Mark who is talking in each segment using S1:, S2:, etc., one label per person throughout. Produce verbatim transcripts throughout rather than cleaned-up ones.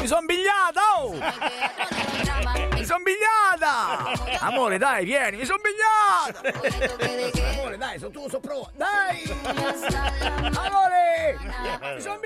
S1: Mi son bigliata, oh! Mi son bigliata! Amore, dai, vieni, mi son bigliata! Amore, dai, sono tu, sono pro. Dai! Amore! Mi son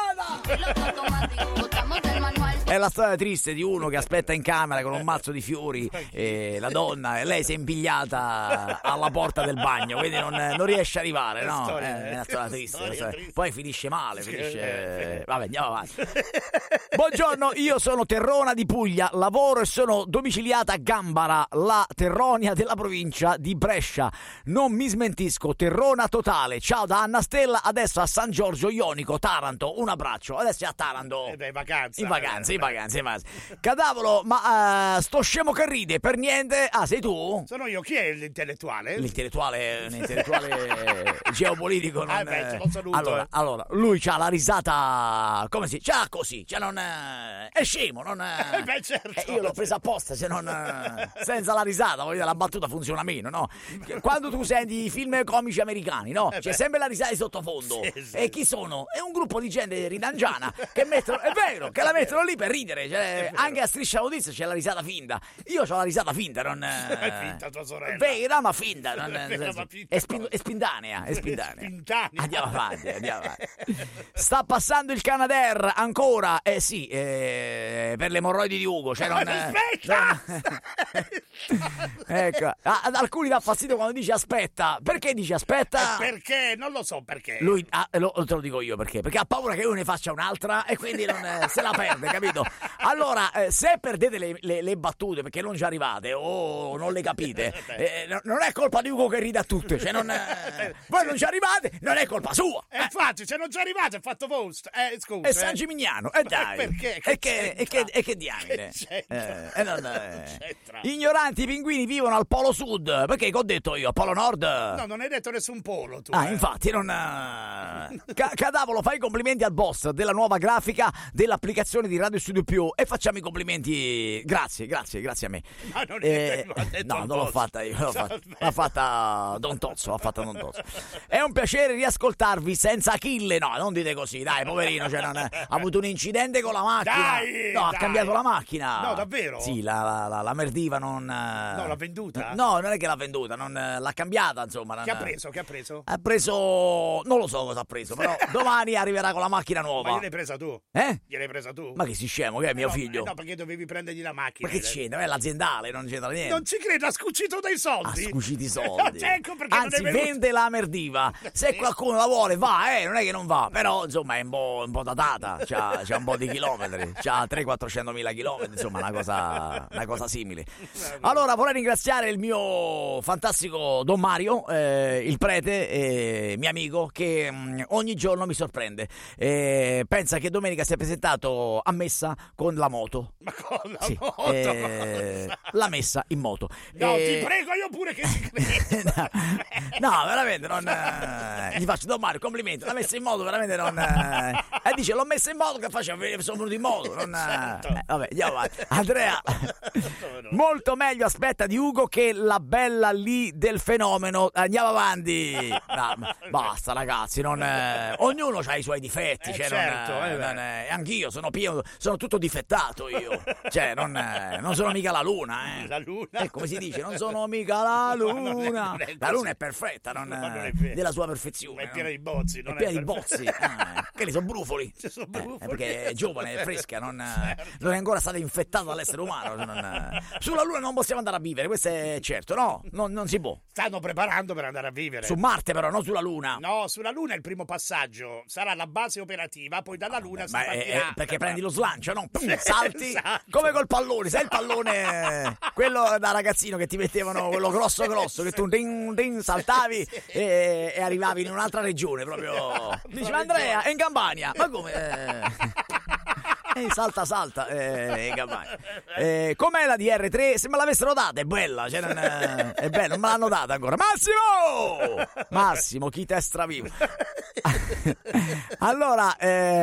S1: bigliata! È la storia triste di uno che aspetta in camera con un mazzo di fiori e la donna, e lei si è impigliata alla porta del bagno, quindi non, non riesce a arrivare, no? Storia, è una storia triste, storia storia. triste. Poi finisce male, finisce... Vabbè, andiamo avanti. Buongiorno, io sono Terrona di Puglia, lavoro e sono domiciliata a Gambara, la Terronia della provincia di Brescia. Non mi smentisco, Terrona totale. Ciao da Anna Stella, adesso a San Giorgio Ionico, Taranto. Un abbraccio, adesso è a Taranto.
S2: Eh beh, vacanza.
S1: In vacanza, in vacanza, in vacanza. Cadavolo, ma uh, sto scemo che ride, per niente. Ah, sei tu?
S2: Sono io, chi è l'intellettuale?
S1: L'intellettuale, l'intellettuale geopolitico. Non,
S2: ah, beh, ce lo saluto.
S1: Allora,
S2: eh.
S1: allora, lui c'ha la risata, come si dice? C'ha così, cioè non... È scemo, non...
S2: Eh beh, certo.
S1: Eh, io l'ho presa apposta, se non... Senza la risata, voglio dire, la battuta funziona meno, no? Quando tu senti i film comici americani, no? C'è sempre la risata di sottofondo. Sì, sì. E chi sono? È un gruppo di gente ridangiana che mettono... È vero, che la mettono lì per ridere. Cioè, anche a Striscia Notizia c'è la risata finta. Io ho la risata finta, non...
S2: È finta tua sorella.
S1: Vera, ma finta. Non...
S2: Vera, ma finta.
S1: È, spin... è spintanea, è spintanea.
S2: Spintanea.
S1: Andiamo avanti, andiamo avanti. Sta passando il Canadair ancora? Eh sì, eh, per le emorroidi di Ugo. Cioè non...
S2: Aspetta!
S1: Non... ecco, ad alcuni dà fastidio quando dice aspetta. Perché dice aspetta?
S2: Eh, perché? Non lo so perché.
S1: Lui, ah, lo, te lo dico io perché. Perché ha paura che io ne faccia un'altra e quindi non, eh, se la perde, capito? Allora, eh, se perdete le, le, le battute perché non ci arrivate o non le capite, eh, non è colpa di Ugo che ride a tutte. Cioè non, eh, voi non ci arrivate, non è colpa sua.
S2: Eh, infatti, se non ci arrivate, è fatto post. Eh, scusa.
S1: È San Gimignano, e eh, dai.
S2: Perché?
S1: Che e, che, e, che, e che diamine?
S2: Che
S1: eh, eh, non, eh. Ignoranti, i pinguini vivono al Polo Sud. Perché che ho detto io? Al Polo Nord?
S2: No, non hai detto nessun polo tu.
S1: Ah,
S2: eh.
S1: infatti, non... Ca- Cadavolo, fai i complimenti al boss della nuova grafica dell'applicazione di Radio Studio Più e facciamo i complimenti. Grazie, grazie, grazie a me.
S2: Ma non
S1: eh,
S2: è detto
S1: no, non l'ho fatta io, l'ho fatta, l'ha fatta Don Tozzo, l'ha fatta Don Tozzo. È un piacere riascoltarvi senza Achille. No, non dite così, dai, poverino, cioè non è, ha avuto un incidente con la macchina.
S2: Dai,
S1: no,
S2: dai.
S1: ha cambiato la macchina.
S2: No, davvero?
S1: Sì, la, la, la, la Merdiva non...
S2: No, l'ha venduta?
S1: No, non è che l'ha venduta, non, l'ha cambiata, insomma. Non,
S2: che ha preso? Che ha preso?
S1: Ha preso... non lo so cosa ha preso, però domani arriverà con la macchina nuova.
S2: Ma gliel'hai presa tu?
S1: Eh?
S2: Gliel'ai presa tu?
S1: Ma che si scemo, che è mio
S2: no,
S1: figlio?
S2: No, perché dovevi prendergli la macchina.
S1: Ma che c'entra? È l'aziendale, non c'entra niente.
S2: Non ci credo, ha scucito dei soldi.
S1: Ha scucito i soldi.
S2: ecco perché
S1: Anzi,
S2: non è
S1: vende la Merdiva. Se qualcuno la vuole, va, eh, non è che non va. Però, insomma, è un po', un po' datata. C'ha, c'ha un po' di chilometri. C'ha trecento-quattrocentomila chilometri, insomma, una cosa, una cosa simile. Allora, vorrei ringraziare il mio fantastico Don Mario, eh, il prete, eh, mio amico, che mh, ogni giorno mi sorprende. Eh, pensa che domenica si è presentato a messa con la moto.
S2: Ma con la
S1: sì,
S2: moto?
S1: Eh, la messa in moto.
S2: No,
S1: eh,
S2: ti prego, io pure che ci credo.
S1: no, no, veramente non... Eh, gli faccio Don Mario, complimenti, l'ha messa in moto, veramente non... Eh, e dice, l'ho messa in moto, che faccio? Sono venuto in moto. Non,
S2: certo.
S1: eh, vabbè, andiamo avanti. Andrea, molto meglio aspetta di Ugo che la bella lì del fenomeno. Andiamo avanti. No, basta ragazzi, non, eh, ognuno ha i suoi difetti.
S2: Eh,
S1: cioè,
S2: certo,
S1: non,
S2: eh,
S1: non, eh, anch'io sono pieno, sono tutto difettato io. Cioè, non, eh, non sono mica la luna. Eh.
S2: La luna?
S1: E come si dice, non sono mica la luna.
S2: Non è, non è
S1: la luna è perfetta, non,
S2: no, non è
S1: della sua perfezione.
S2: Ma è piena di bozzi. Non
S1: è piena
S2: è
S1: di bozzi. Ah, che li sono brufoli.
S2: Sono brufoli.
S1: Eh, perché è giovane, è fresca, non,
S2: certo.
S1: non è ancora stata infettata dall'essere umano. Non, sulla Luna non possiamo andare a vivere, questo è certo, no? Non, non si può.
S2: Stanno preparando per andare a vivere.
S1: Su Marte però, non sulla Luna.
S2: No, sulla Luna è il primo passaggio. Sarà la base operativa, poi dalla Luna si
S1: ma
S2: partirà.
S1: È, è perché prendi lo slancio, no? Pum, salti,
S2: esatto.
S1: Come col pallone. Sai il pallone, quello da ragazzino che ti mettevano, quello grosso grosso, che tu ding, ding, saltavi
S2: sì.
S1: e, e arrivavi in un'altra regione proprio. Dici, ma Andrea, è in Campania. Ma come? Eh... Eh, salta salta eh, eh, com'è la D R tre? Se me l'avessero data è bella, cioè non è, è bella, non me l'hanno data ancora. Massimo Massimo chi te stravivo Allora,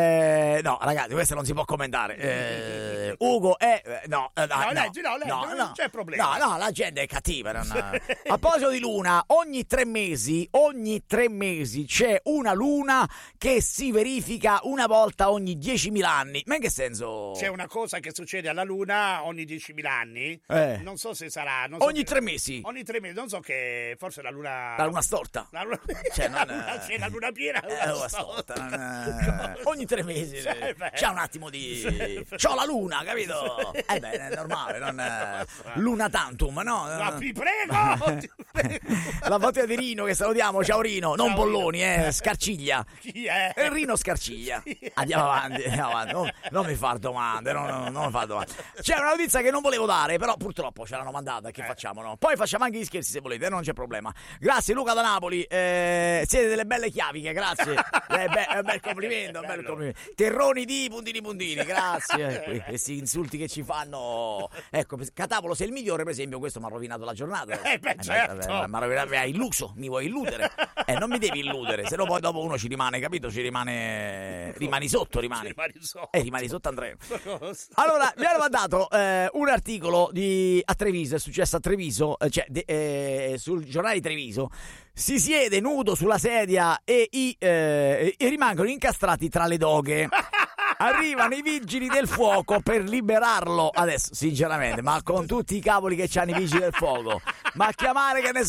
S1: eh, no, ragazzi, questo non si può commentare. Eh, Ugo è. Eh, no, eh,
S2: No,
S1: no,
S2: leggi, no, leggi,
S1: no,
S2: non
S1: no.
S2: c'è problema.
S1: No, no, la gente è cattiva. Non... A proposito di luna, ogni tre mesi, ogni tre mesi c'è una luna che si verifica una volta ogni diecimila anni. Ma in che senso?
S2: C'è una cosa che succede alla Luna ogni diecimila anni.
S1: Eh.
S2: Non so se sarà. Non so
S1: Ogni
S2: che-
S1: tre mesi.
S2: Ogni tre mesi, non so che. Forse la Luna.
S1: La luna storta.
S2: La Luna,
S1: Cioè,
S2: la
S1: non,
S2: luna,
S1: eh,
S2: sì, la Luna piena. la
S1: Eh,
S2: Luna
S1: la
S2: storta.
S1: storta, non, eh, ogni tre mesi
S2: Cioè, beh.
S1: c'è un attimo di. C'ho la luna, capito? Eh beh, è normale, non eh, luna tantum, no?
S2: Ma vi prego! ti prego.
S1: La foto di Rino che salutiamo, ciao Rino, non
S2: Ciao,
S1: Bolloni, eh, Scarciglia.
S2: Chi è?
S1: Eh, Rino Scarciglia. Andiamo avanti, andiamo avanti. Non, non mi far domande, no, no, non mi far domande. C'è una notizia che non volevo dare, però purtroppo ce l'hanno mandata, che facciamo, no? Poi facciamo anche gli scherzi se volete, non c'è problema. Grazie Luca da Napoli, eh, siete delle belle chiaviche, grazie. Eh, beh, è un bel complimento, un bel complimento. Terroni di puntini puntini, grazie. Eh, questi insulti che ci fanno. Ecco, Catapolo sei il migliore, per esempio, questo mi ha rovinato la giornata.
S2: Eh, beh, certo.
S1: Mi ha rovinato, mi hai illuso, mi vuoi illudere. Eh, non mi devi illudere, se no poi dopo uno ci rimane, capito? Ci rimane. Rimani sotto, rimani.
S2: Rimani sotto.
S1: Eh, rimani sotto Andrea. Allora, mi hanno mandato eh, un articolo di, a Treviso, è successo a Treviso, eh, cioè de, eh, sul giornale di Treviso. Si siede nudo sulla sedia e, i, eh, e rimangono incastrati tra le doghe. Arrivano i vigili del fuoco per liberarlo. Adesso, sinceramente, ma con tutti i cavoli che c'hanno i vigili del fuoco, ma chiamare, che ne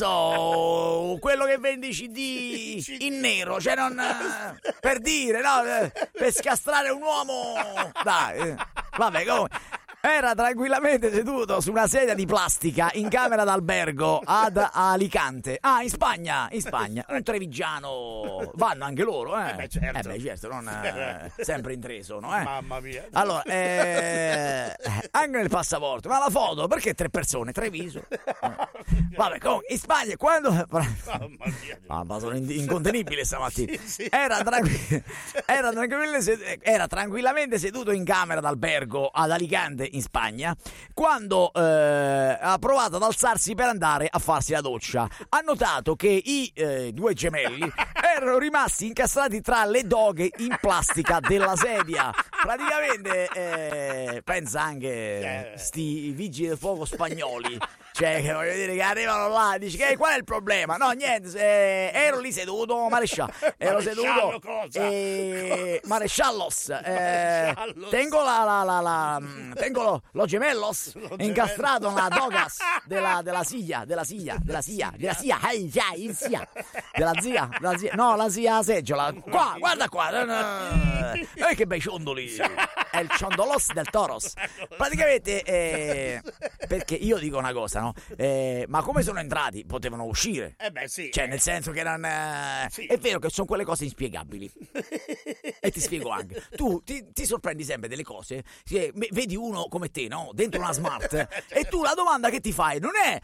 S1: so, quello che vende i C D in nero, cioè non. Per dire, no? Per scastrare un uomo. Dai, vabbè, comunque. Era tranquillamente seduto su una sedia di plastica in camera d'albergo ad Alicante. Ah, in Spagna, in Spagna. Un trevigiano. Vanno anche loro, eh?
S2: Eh beh, certo.
S1: Eh beh, certo, non eh, sempre in tre sono, eh?
S2: Mamma mia.
S1: Allora, eh, anche nel passaporto. Ma la foto, perché tre persone? Treviso. Eh. Vabbè, comunque, in Spagna, quando.
S2: Mamma mia.
S1: Ah, ma sono in- incontenibile stamattina.
S2: Sì, sì.
S1: Era, tranqui- era, tranquillamente sed- era tranquillamente seduto in camera d'albergo ad Alicante, in Spagna, quando eh, ha provato ad alzarsi per andare a farsi la doccia. Ha notato che i eh, due gemelli erano rimasti incastrati tra le doghe in plastica della sedia. Praticamente, eh, pensa anche sti vigili del fuoco spagnoli. Cioè, che voglio dire, che arrivano là e dici che qual è il problema? No, niente, eh, ero lì seduto, maresciallo, ero
S2: Maresciallo
S1: seduto
S2: cosa?
S1: e maresciallos, eh,
S2: Maresciallos.
S1: tengo la, la, la, la mm, tengo lo, lo gemellos incastrato nella dogas della, della siglia, della siglia, della sia, della sia, ai, sia, in sia, della zia, della zia, no, la zia seggiola, qua, guarda qua, no, no. Eh, che bei ciondoli, è il ciondolos del toros, praticamente, eh, perché io dico una cosa, no? Eh, ma come sono entrati? Potevano uscire.
S2: Eh beh, sì.
S1: Cioè, nel senso che non. eh,
S2: Sì.
S1: È vero che sono quelle cose inspiegabili. E ti spiego anche. Tu ti, ti sorprendi sempre delle cose. che vedi uno come te, no? Dentro una smart. E tu la domanda che ti fai non è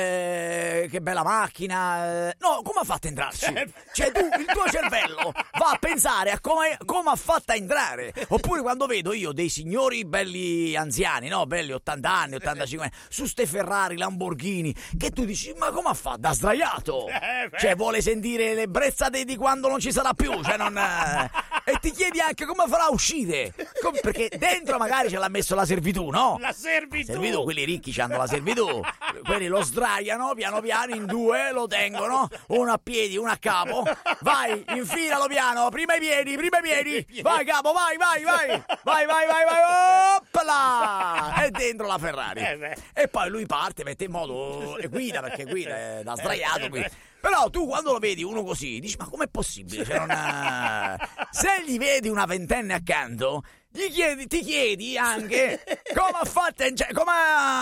S1: eh, che bella macchina. eh, No, come ha fatto a entrarci? Cioè, tu, il tuo cervello va a pensare a come, come ha fatto a entrare. Oppure quando vedo io dei signori belli anziani, no? Belli ottanta anni, ottantacinque anni, su ste Ferrari, Lamborghini, che tu dici, ma come ha fatto? Da sdraiato! Cioè, vuole sentire l'ebbrezza di, di quando non ci sarà più, cioè non. eh, E ti chiedi anche come farà a uscire. Com- perché dentro magari ce l'ha messo la servitù, no?
S2: La servitù.
S1: Servitù, quelli ricchi hanno la servitù. Quelli lo sdraiano piano piano in due, lo tengono, uno a piedi, uno a capo. Vai, infilalo piano, prima i piedi, prima i piedi. Vai capo, vai, vai, vai. Vai, vai, vai, vai. Oppla! E dentro la Ferrari.
S2: Eh beh.
S1: E poi lui parte, mette in moto e guida, perché guida è da sdraiato qui. Però tu quando lo vedi uno così dici, ma com'è possibile? Cioè, non è... Se gli vedi una ventenne accanto, gli chiedi, ti chiedi anche come ha fatto, cioè, come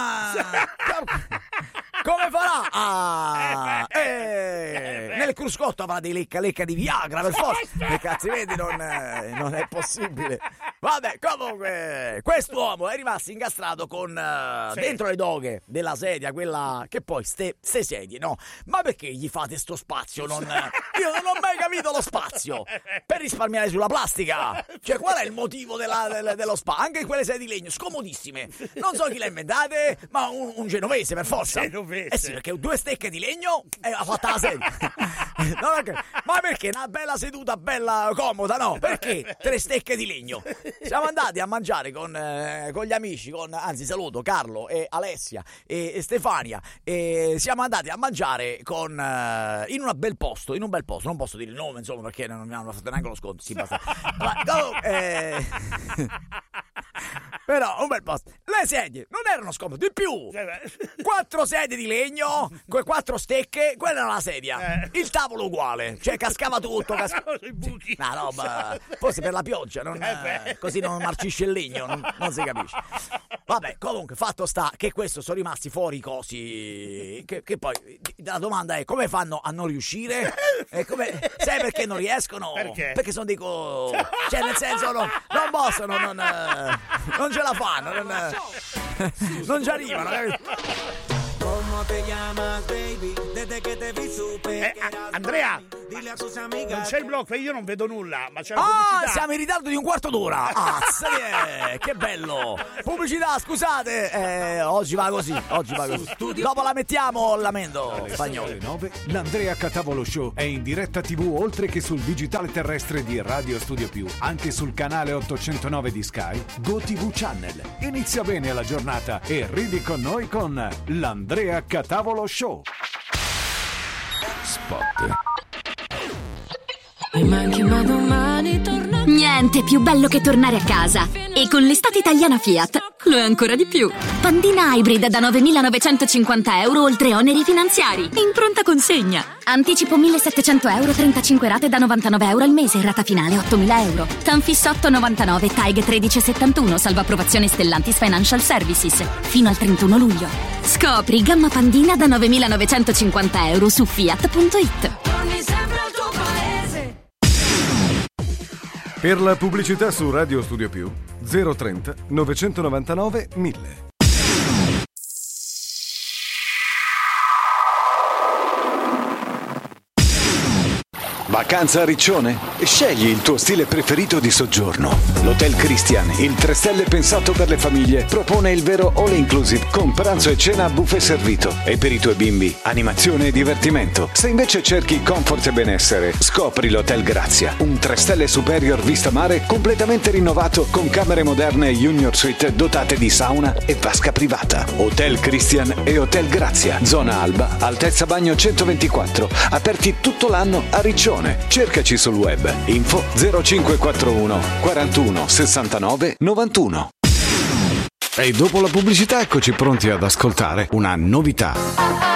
S1: come farà a... eh, nel cruscotto avrà dei lecca lecca di Viagra per forza, che cazzo vedi, non è, non è possibile. Vabbè, comunque quest'uomo è rimasto incastrato con uh,
S2: Sì.
S1: dentro le doghe della sedia, quella che poi ste, ste sedie, no? Ma perché gli fate sto spazio? Non, io non ho mai capito lo spazio per risparmiare sulla plastica. Cioè, qual è il motivo della, del- dello spazio? Anche quelle sedie di legno scomodissime, non so chi le ha inventate, ma un, un genovese per forza.
S2: Genovese. stufette.
S1: Eh sì, perché due stecche di legno e ha fatta la sedia. No, perché? Ma perché una bella seduta, bella comoda, no? Perché tre stecche di legno? Siamo andati a mangiare con, eh, con gli amici, con, anzi saluto Carlo e Alessia e, e Stefania, e siamo andati a mangiare con eh, in un bel posto, in un bel posto, non posso dire il nome insomma perché non mi hanno fatto neanche lo sconto, sì, basta. Ma, no, eh... Però un bel posto. Le sedie non erano scomode, di più. Quattro sedie di legno, que quattro stecche, quella era la sedia.
S2: Eh.
S1: Il tavolo uguale, cioè cascava tutto, cascava
S2: sui buchi.
S1: una roba, forse per la pioggia, non,
S2: Eh
S1: così non marcisce il legno, non, non si capisce. Vabbè, comunque fatto sta che questo sono rimasti fuori i cosi che, che poi la domanda è come fanno a non riuscire? E come, sai perché non riescono?
S2: Perché?
S1: Perché sono dei co... cioè nel senso non, non possono, non, eh, non ce la fanno, non, eh, non ci arrivano, capito?
S2: Eh, a- Andrea, non c'è il blocco, io non vedo nulla, ma c'è la
S1: Ah,
S2: pubblicità.
S1: siamo in ritardo di un quarto d'ora. Ah, sai, che bello. Pubblicità, scusate. Eh, oggi va così, oggi va così. Dopo la mettiamo, lamento spagnolo.
S3: Alle nove, l'Andrea Catavolo Show è in diretta tivù oltre che sul digitale terrestre di Radio Studio Più, anche sul canale ottocentonove di Sky, GoTV Channel. Inizia bene la giornata e ridi con noi con l'Andrea Catavolo Show. Spot.
S4: Mi manchi ma domani torno.
S5: Niente più bello che tornare a casa. E con l'estate italiana Fiat lo è ancora di più. Pandina Hybrid da novemilanovecentocinquanta euro oltre oneri finanziari. In pronta consegna. Anticipo millesettecento euro, trentacinque rate da novantanove euro al mese. Rata finale ottomila euro. Tanfis otto novantanove, Taig tredici settantuno. Salvo approvazione Stellantis Financial Services. Fino al trentuno luglio. Scopri gamma Pandina da novemilanovecentocinquanta euro su fiat punto it.
S4: Torni sempre al tuo paese.
S6: Per la pubblicità su Radio Studio Più zero trenta novecentonovantanove mille.
S7: Vacanza a Riccione? Scegli il tuo stile preferito di soggiorno. L'Hotel Christian, il tre stelle pensato per le famiglie, propone il vero all inclusive con pranzo e cena a buffet servito. E per i tuoi bimbi, animazione e divertimento. Se invece cerchi comfort e benessere, scopri l'Hotel Grazia, un tre stelle superior vista mare completamente rinnovato con camere moderne e junior suite dotate di sauna e vasca privata. Hotel Christian e Hotel Grazia, zona Alba, altezza bagno centoventiquattro, aperti tutto l'anno a Riccione. Cercaci sul web info zero cinque quattro uno quarantuno sessantanove novantuno.
S6: E dopo la pubblicità eccoci pronti ad ascoltare una novità.